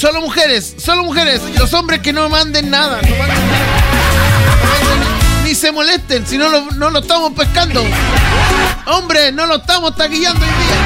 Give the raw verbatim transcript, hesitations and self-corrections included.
Solo mujeres, solo mujeres. Los hombres que no manden nada. No manden nada. No manden, ni se molesten, si no lo, no lo estamos pescando. Hombre, no lo estamos taquillando hoy día.